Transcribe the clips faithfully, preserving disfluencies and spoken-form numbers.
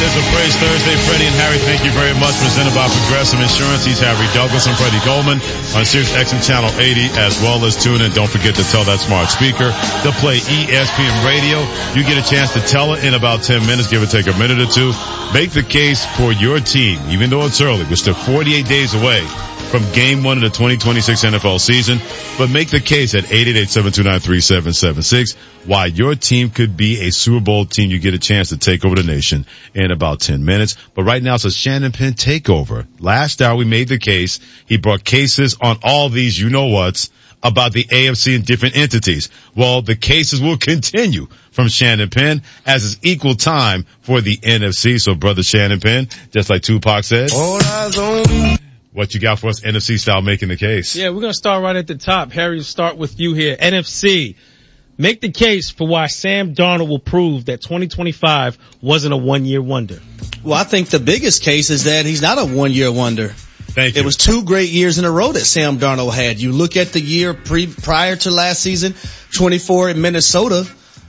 is a Praise Thursday. Freddie and Harry, thank you very much. Presented by Progressive Insurance. He's Harry Douglas and Freddie Coleman on Sirius X M Channel eighty, as well as tune in. Don't forget to tell that smart speaker to play E S P N Radio. You get a chance to tell it in about ten minutes, give or take a minute or two. Make the case for your team, even though it's early. We're still forty-eight days away from game one of the twenty twenty-six N F L season, but make the case at eight eight eight, seven two nine, three seven seven six why your team could be a Super Bowl team. You get a chance to take over the nation in about ten minutes. But right now it's a Shannon Penn takeover. Last hour we made the case. He brought cases on all these you-know-whats about the A F C and different entities. Well, the cases will continue from Shannon Penn as it's equal time for the N F C. So, brother Shannon Penn, just like Tupac said, all eyes on me. What you got for us, N F C style, making the case? Yeah, we're going to start right at the top. Harry, we'll start with you here. N F C, make the case for why Sam Darnold will prove that twenty twenty-five wasn't a one-year wonder. Well, I think the biggest case is that he's not a one-year wonder. Thank you. It was two great years in a row that Sam Darnold had. You look at the year pre, prior to last season, twenty-four in Minnesota,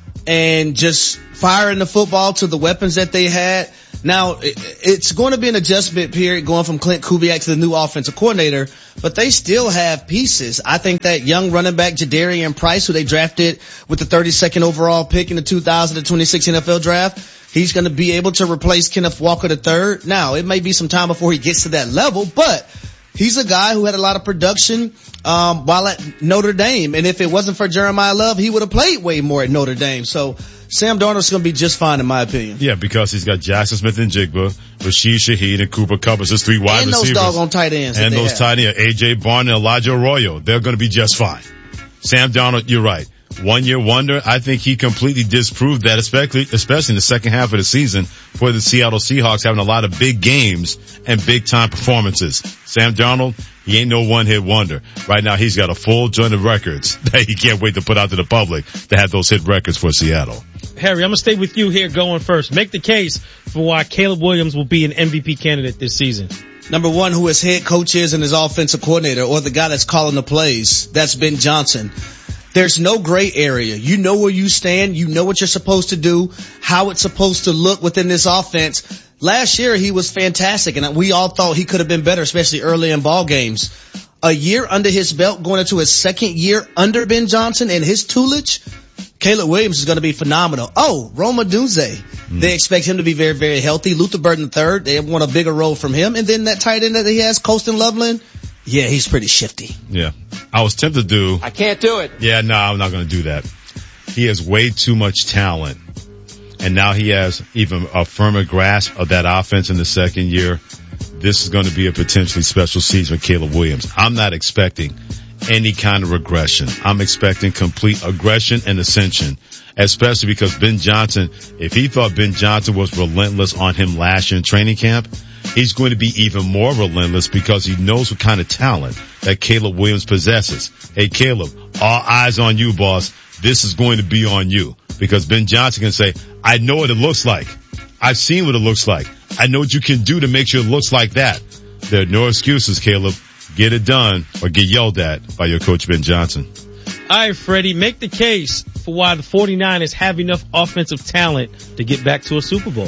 and just firing the football to the weapons that they had. Now, it's going to be an adjustment period going from Clint Kubiak to the new offensive coordinator, but they still have pieces. I think that young running back Jadarian Price, who they drafted with the thirty-second overall pick in the two thousand twenty-six N F L draft, he's going to be able to replace Kenneth Walker the third. Now, it may be some time before he gets to that level, but he's a guy who had a lot of production um while at Notre Dame. And if it wasn't for Jeremiah Love, he would have played way more at Notre Dame. So Sam Darnold's going to be just fine, in my opinion. Yeah, because he's got Jackson Smith and Jigba, Rashid Shaheed, and Cooper Kupp as his three wide and receivers. And those doggone tight ends. And those have. tight ends, A J. Barn and Elijah Arroyo. They're going to be just fine. Sam Darnold, you're right. One-year wonder. I think he completely disproved that, especially, especially in the second half of the season for the Seattle Seahawks, having a lot of big games and big-time performances. Sam Darnold, he ain't no one-hit wonder. Right now, he's got a full joint of records that he can't wait to put out to the public to have those hit records for Seattle. Harry, I'm going to stay with you here going first. Make the case for why Caleb Williams will be an M V P candidate this season. Number one, who his head coach is and his offensive coordinator, or the guy that's calling the plays. That's Ben Johnson. There's no gray area. You know where you stand. You know what you're supposed to do, how it's supposed to look within this offense. Last year, he was fantastic, and we all thought he could have been better, especially early in ball games. A year under his belt, going into his second year under Ben Johnson and his tutelage, Caleb Williams is going to be phenomenal. Oh, Rome Odunze. Mm. They expect him to be very, very healthy. Luther Burden the third, they want a bigger role from him. And then that tight end that he has, Colston Loveland, yeah, he's pretty shifty. Yeah. I was tempted to do. I can't do it. Yeah, no, I'm not going to do that. He has way too much talent. And now he has even a firmer grasp of that offense in the second year. This is going to be a potentially special season for Caleb Williams. I'm not expecting any kind of regression. I'm expecting complete aggression and ascension, especially because Ben Johnson, if he thought Ben Johnson was relentless on him last year in training camp, he's going to be even more relentless because he knows what kind of talent that Caleb Williams possesses. Hey, Caleb, all eyes on you, boss. This is going to be on you, because Ben Johnson can say, I know what it looks like. I've seen what it looks like. I know what you can do to make sure it looks like that. There are no excuses, Caleb. Get it done or get yelled at by your coach, Ben Johnson. All right, Freddie, make the case for why the 49ers have enough offensive talent to get back to a Super Bowl.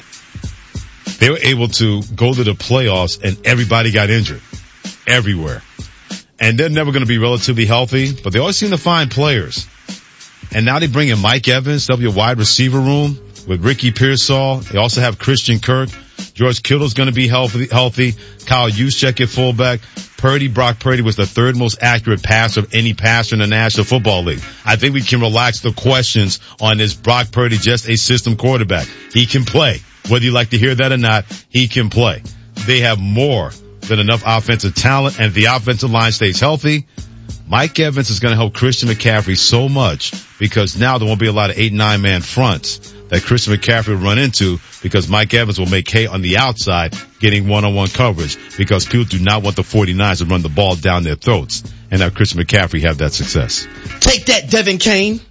They were able to go to the playoffs and everybody got injured everywhere. And they're never going to be relatively healthy, but they always seem to find players. And now they bring in Mike Evans. They'll be a wide receiver room with Ricky Pearsall. They also have Christian Kirk. George Kittle's going to be healthy, healthy. Kyle Juszczyk at fullback. Purdy, Brock Purdy was the third most accurate passer of any passer in the National Football League. I think we can relax the questions on this Brock Purdy just a system quarterback. He can play. Whether you like to hear that or not, he can play. They have more than enough offensive talent, and if the offensive line stays healthy, Mike Evans is going to help Christian McCaffrey so much, because now there won't be a lot of eight, nine man fronts that Christian McCaffrey will run into, because Mike Evans will make hay on the outside getting one-on-one coverage, because people do not want the 49ers to run the ball down their throats and have Christian McCaffrey have that success. Take that, Devin Kane.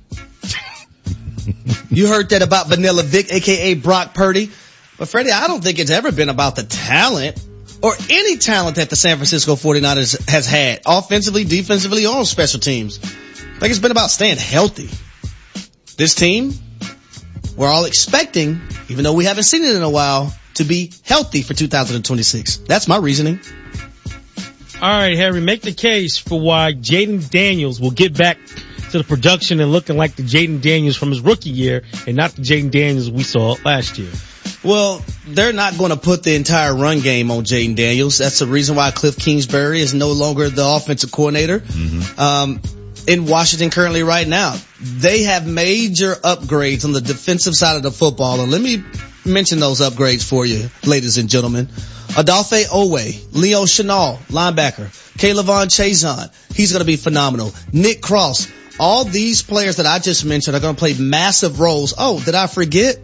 You heard that about Vanilla Vic, a k a. Brock Purdy. But, Freddie, I don't think it's ever been about the talent or any talent that the San Francisco 49ers has had, offensively, defensively, or on special teams. I think it's been about staying healthy. This team, we're all expecting, even though we haven't seen it in a while, to be healthy for two thousand twenty-six. That's my reasoning. All right, Harry, make the case for why Jaden Daniels will get back to the production and looking like the Jaden Daniels from his rookie year and not the Jaden Daniels we saw last year. Well, they're not going to put the entire run game on Jaden Daniels. That's the reason why Cliff Kingsbury is no longer the offensive coordinator mm-hmm. um, in Washington currently right now. They have major upgrades on the defensive side of the football, and let me mention those upgrades for you, ladies and gentlemen. Adolphe Owe, Leo Chenal, linebacker, Kaylavon Chazon, he's going to be phenomenal. Nick Cross, all these players that I just mentioned are going to play massive roles. Oh, did I forget?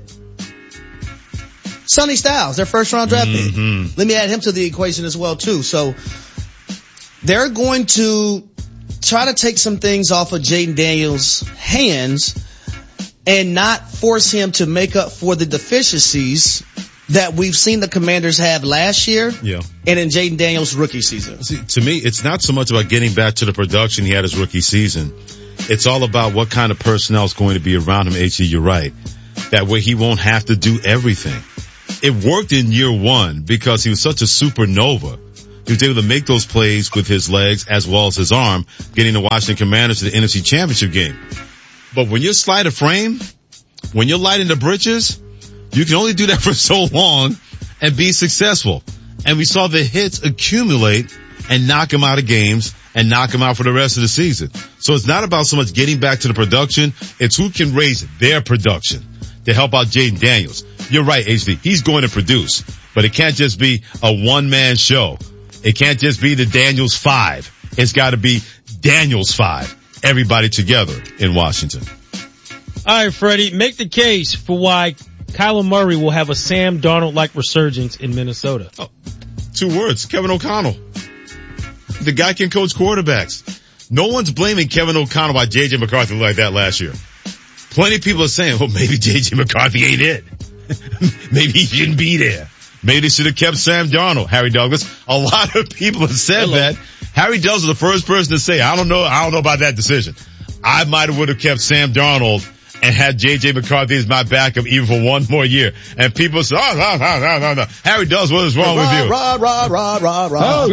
Sonny Styles, their first round draft pick. Mm-hmm. Let me add him to the equation as well too. So they're going to try to take some things off of Jaden Daniels' hands and not force him to make up for the deficiencies that we've seen the Commanders have last year yeah. and in Jaden Daniels' rookie season. See, to me, it's not so much about getting back to the production he had his rookie season. It's all about what kind of personnel is going to be around him, H E. You're right. That way he won't have to do everything. It worked in year one because he was such a supernova. He was able to make those plays with his legs as well as his arm, getting the Washington Commanders to the N F C Championship game. But when you're sleight of frame, when you're lighting the britches, you can only do that for so long and be successful. And we saw the hits accumulate and knock him out of games and knock him out for the rest of the season. So it's not about so much getting back to the production. It's who can raise their production to help out Jaden Daniels. You're right, H D. He's going to produce, but it can't just be a one-man show. It can't just be the Daniels five. It's got to be Daniels five. Everybody together in Washington. All right, Freddie, make the case for why Kyler Murray will have a Sam Darnold-like resurgence in Minnesota. Oh, two words, Kevin O'Connell. The guy can coach quarterbacks. No one's blaming Kevin O'Connell why J J. McCarthy like that last year. Plenty of people are saying, well, maybe J J. McCarthy ain't it. Maybe he shouldn't be there. Maybe they should have kept Sam Darnold, Harry Douglas. A lot of people have said Hello. that. Harry Douglas was the first person to say, I don't know, I don't know about that decision. I might have would have kept Sam Darnold and had J J. McCarthy as my backup even for one more year. And people say, oh, no, no, no, no, no. Harry Douglas, what is wrong rah, with you? Rah, rah, rah, rah, rah.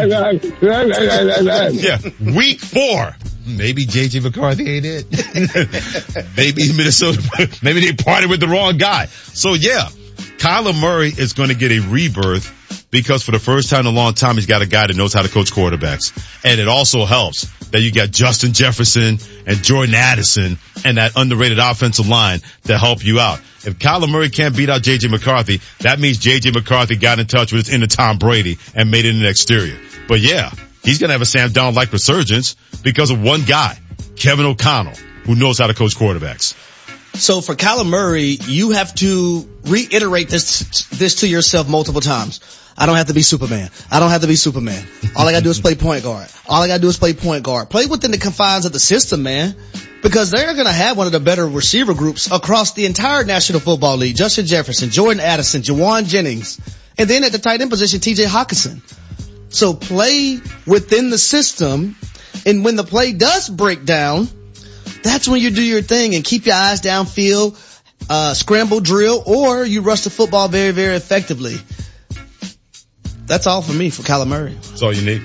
Yeah, week four. Maybe J J. McCarthy ain't it. Maybe Minnesota, maybe they partied with the wrong guy. So yeah, Kyler Murray is going to get a rebirth because for the first time in a long time, he's got a guy that knows how to coach quarterbacks. And it also helps that you got Justin Jefferson and Jordan Addison and that underrated offensive line to help you out. If Kyler Murray can't beat out J J. McCarthy, that means J J. McCarthy got in touch with his inner Tom Brady and made it an exterior. But yeah, he's going to have a Sam Darnold-like resurgence because of one guy, Kevin O'Connell, who knows how to coach quarterbacks. So for Kyler Murray, you have to reiterate this this to yourself multiple times. I don't have to be Superman. I don't have to be Superman. All I gotta do is play point guard. All I gotta do is play point guard. Play within the confines of the system, man. Because they're gonna have one of the better receiver groups across the entire National Football League. Justin Jefferson, Jordan Addison, Jawan Jennings, and then at the tight end position, T J Hawkinson. So play within the system, and when the play does break down, that's when you do your thing and keep your eyes downfield, uh, scramble drill, or you rush the football very, very effectively. That's all for me for Kyler Murray. That's all you need.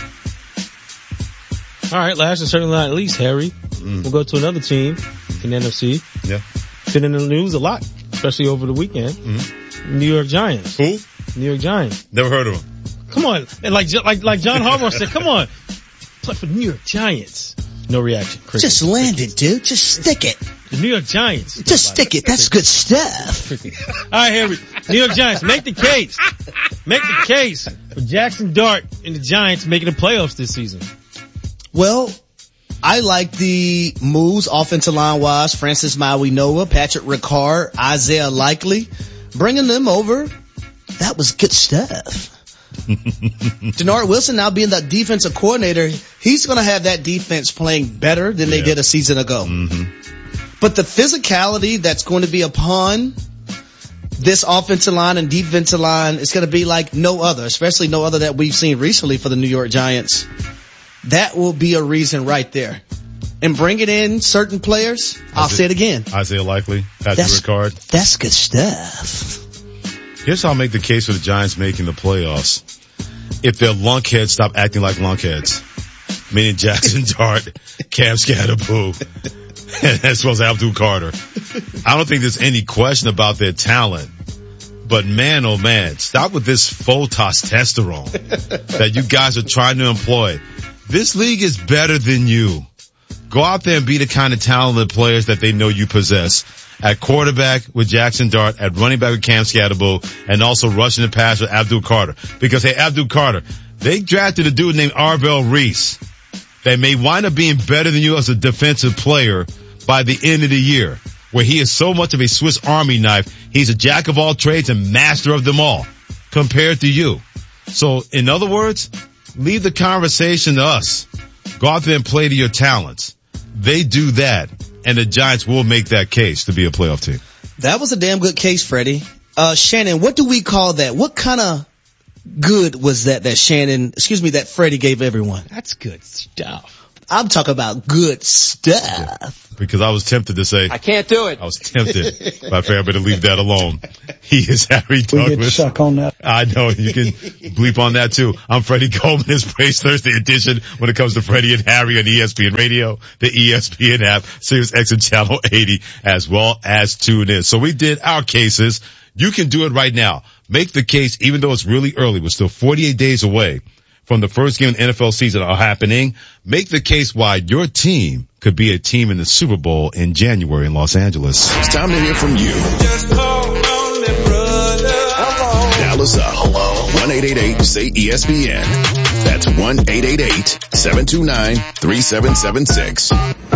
All right, last and certainly not least, Harry. Mm. We'll go to another team in the N F C. Yeah. Been in the news a lot, especially over the weekend. Mm-hmm. New York Giants. Who? New York Giants. Never heard of them. Come on. And like, like, like John Harbaugh said, come on. Play for the New York Giants. No reaction. Cricket. Just land it, dude. Just stick it. The New York Giants. Just stick it. That's good stuff. All right, Harry. New York Giants, make the case. Make the case for Jackson Dart and the Giants making the playoffs this season. Well, I like the moves offensive line wise. Francis Mauigoa, Patrick Ricard, Isaiah Likely, bringing them over. That was good stuff. Denard Wilson now being the defensive coordinator, he's going to have that defense playing better than yeah. they did a season ago. Mm-hmm. But the physicality that's going to be upon this offensive line and defensive line is going to be like no other, especially no other that we've seen recently for the New York Giants. That will be a reason right there. and bringing in certain players, I'll say it again. Isaiah Likely, Patrick That's, Ricard. That's good stuff. Here's how I'll make the case for the Giants making the playoffs. If their lunkheads stop acting like lunkheads, meaning Jackson Dart, Cam Scatterboo, as well as Abdul Carter. I don't think there's any question about their talent. But man, oh man, stop with this faux testosterone that you guys are trying to employ. This league is better than you. Go out there and be the kind of talented players that they know you possess. At quarterback with Jackson Dart, at running back with Cam Scatterboo, and also rushing the pass with Abdul Carter. Because, hey, Abdul Carter, they drafted a dude named Arvell Reese that may wind up being better than you as a defensive player by the end of the year, where he is so much of a Swiss Army knife. He's a jack of all trades and master of them all compared to you. So, in other words, leave the conversation to us. Go out there and play to your talents. They do that, and the Giants will make that case to be a playoff team. That was a damn good case, Freddie. Uh, Shannon, what do we call that? What kind of good was that that Shannon, excuse me, that Freddie gave everyone? That's good stuff. I'm talking about good stuff. Because I was tempted to say, I can't do it. I was tempted, but I figured I better leave that alone. He is Harry Douglas. We get stuck on that. I know, you can bleep on that too. I'm Freddie Coleman. It's Praise Thursday edition when it comes to Freddie and Harry on E S P N Radio, the E S P N app, Sirius X M Channel eighty, as well as tune in. So we did our cases. You can do it right now. Make the case, even though it's really early. We're still forty-eight days away from the first game of the N F L season are happening. Make the case why your team could be a team in the Super Bowl in January in Los Angeles. It's time to hear from you. Just call on me, brother. Dial us up. Hello. one eight eight eight say E S P N. That's one eight eight eight seven two nine three seven seven six.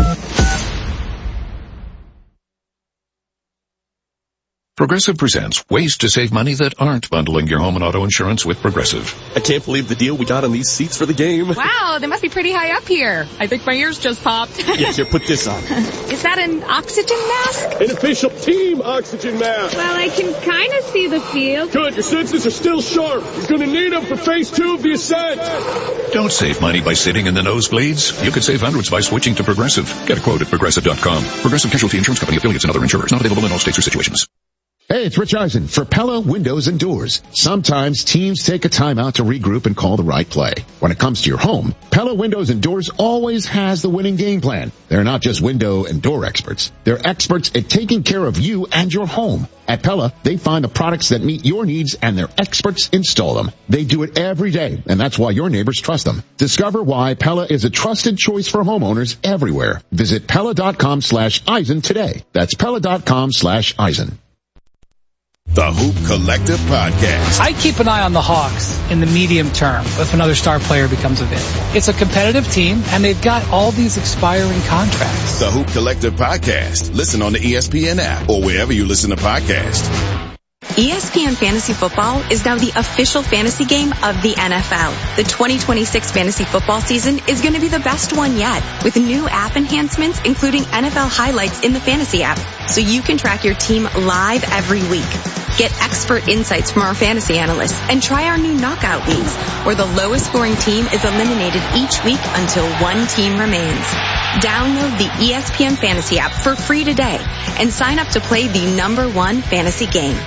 Progressive presents ways to save money that aren't bundling your home and auto insurance with Progressive. I can't believe the deal we got on these seats for the game. Wow, they must be pretty high up here. I think my ears just popped. Yeah, here, put this on. Is that an oxygen mask? An official team oxygen mask. Well, I can kind of see the field. Good, your senses are still sharp. You're going to need them for phase two of the ascent. Don't save money by sitting in the nosebleeds. You could save hundreds by switching to Progressive. Get a quote at Progressive dot com. Progressive Casualty Insurance Company, affiliates, and other insurers. Not available in all states or situations. Hey, it's Rich Eisen for Pella Windows and Doors. Sometimes teams take a time out to regroup and call the right play. When it comes to your home, Pella Windows and Doors always has the winning game plan. They're not just window and door experts. They're experts at taking care of you and your home. At Pella, they find the products that meet your needs and their experts install them. They do it every day, and that's why your neighbors trust them. Discover why Pella is a trusted choice for homeowners everywhere. Visit Pella.com slash Eisen today. That's Pella.com slash Eisen. The Hoop Collective Podcast. I keep an eye on the Hawks in the medium term if another star player becomes available. It's a competitive team, and they've got all these expiring contracts. The Hoop Collective Podcast. Listen on the E S P N app or wherever you listen to podcasts. E S P N Fantasy Football is now the official fantasy game of the N F L. The twenty twenty-six fantasy football season is going to be the best one yet, with new app enhancements including N F L highlights in the fantasy app, so you can track your team live every week. Get expert insights from our fantasy analysts and try our new knockout leagues, where the lowest scoring team is eliminated each week until one team remains. Download the E S P N Fantasy app for free today and sign up to play the number one fantasy game.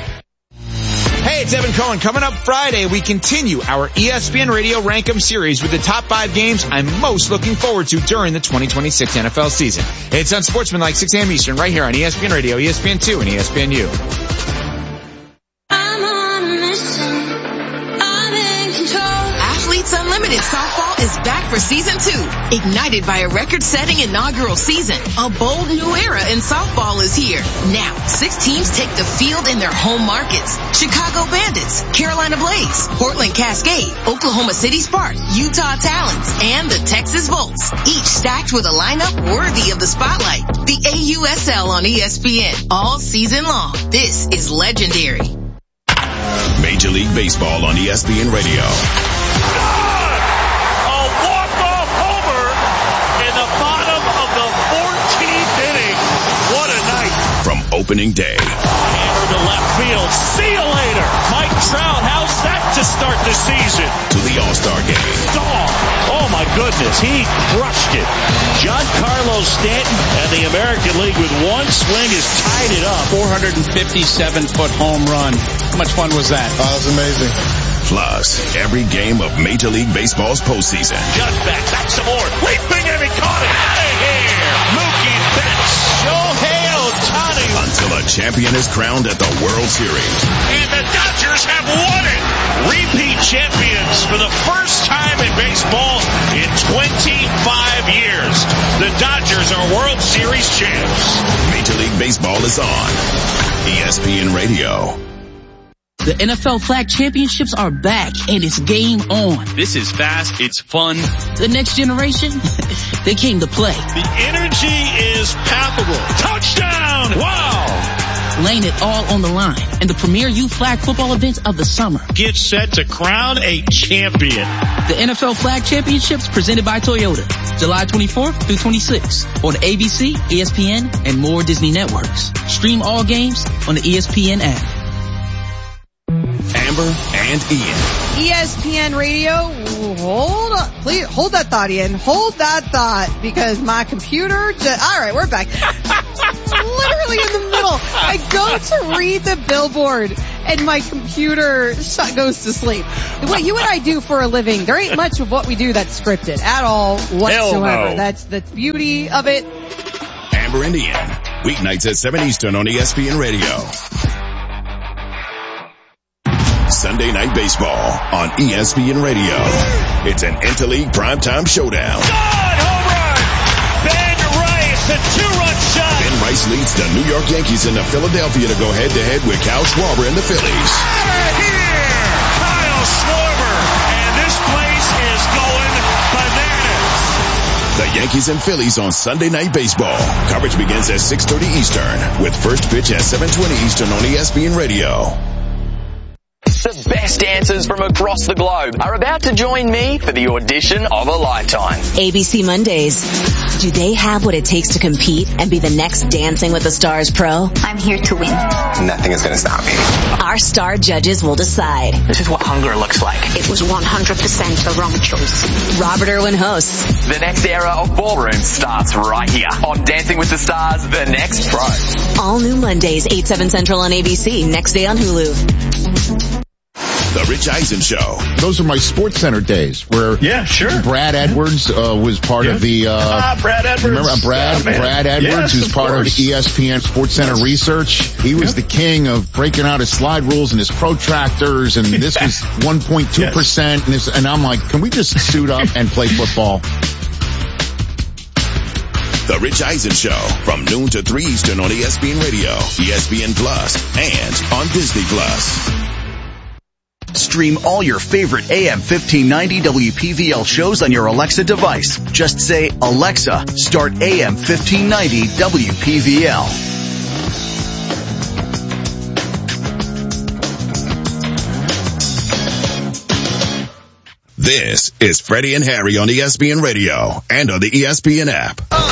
Hey, it's Evan Cohen. Coming up Friday, we continue our E S P N Radio Rankem series with the top five games I'm most looking forward to during the twenty twenty-six N F L season. It's on Sportsmanlike, six a.m. Eastern, right here on E S P N Radio, E S P N two, and E S P N U. Unlimited Softball is back for season two. Ignited by a record-setting inaugural season, a bold new era in softball is here. Now, six teams take the field in their home markets. Chicago Bandits, Carolina Blaze, Portland Cascade, Oklahoma City Sparks, Utah Talons, and the Texas Volts. Each stacked with a lineup worthy of the spotlight. The A U S L on E S P N all season long. This is legendary. Major League Baseball on E S P N Radio. From opening day. Hammer to left field. See you later. Mike Trout, how's that to start the season? To the All-Star game. Dog. Oh my goodness, he crushed it. Giancarlo Stanton and the American League with one swing has tied it up. four hundred fifty-seven foot home run. How much fun was that? Oh, it was amazing. Plus, every game of Major League Baseball's postseason. Just back, back some more. Leaping and he caught it. Out of here. Mookie Betts. Shohei Ohtani. Until a champion is crowned at the World Series. And the Dodgers have won it. Repeat champions for the first time in baseball in twenty-five years. The Dodgers are World Series champs. Major League Baseball is on E S P N Radio. The N F L Flag Championships are back, and it's game on. This is fast. It's fun. The next generation, they came to play. The energy is palpable. Touchdown! Wow! Laying it all on the line in the premier youth flag football event of the summer. Get set to crown a champion. The N F L Flag Championships presented by Toyota, July twenty-fourth through twenty-sixth on A B C, E S P N, and more Disney networks. Stream all games on the E S P N app. Amber and Ian. E S P N Radio, hold on, please, hold that thought, Ian. Hold that thought, because my computer just, alright, we're back. Literally in the middle. I go to read the billboard, and my computer goes to sleep. What you and I do for a living, there ain't much of what we do that's scripted at all whatsoever. Hell no. That's the beauty of it. Amber and Ian, weeknights at seven Eastern on E S P N Radio. Sunday Night Baseball on E S P N Radio. It's an Interleague primetime showdown. God, home run! Ben Rice, a two-run shot. Ben Rice leads the New York Yankees into Philadelphia to go head-to-head with Kyle Schwarber and the Phillies. Out of here! Kyle Schwarber, and this place is going bananas. The Yankees and Phillies on Sunday Night Baseball. Coverage begins at six thirty Eastern with first pitch at seven twenty Eastern on E S P N Radio. The best dancers from across the globe are about to join me for the audition of a lifetime. A B C Mondays. Do they have what it takes to compete and be the next Dancing with the Stars pro? I'm here to win. Nothing is going to stop me. Our star judges will decide. This is what hunger looks like. It was one hundred percent the wrong choice. Robert Irwin hosts. The next era of ballroom starts right here on Dancing with the Stars, The Next Pro. All new Mondays, eight, seven Central on A B C. Next day on Hulu. The Rich Eisen Show. Those are my Sports Center days where yeah, sure. Brad Edwards uh, was part yeah. of the... Uh, ah, Brad Edwards. Remember uh, Brad? Yeah, Brad Edwards, yes, who's part course. of the E S P N Sports Center yes. research. He was yeah. the king of breaking out his slide rules and his protractors, and this was one point two percent. Yes. And, this, and I'm like, can we just suit up and play football? The Rich Eisen Show from noon to three Eastern on E S P N Radio, E S P N Plus, and on Disney Plus. Stream all your favorite A M fifteen ninety W P V L shows on your Alexa device. Just say, Alexa, start A M fifteen ninety W P V L. This is Freddie and Harry on E S P N Radio and on the E S P N app.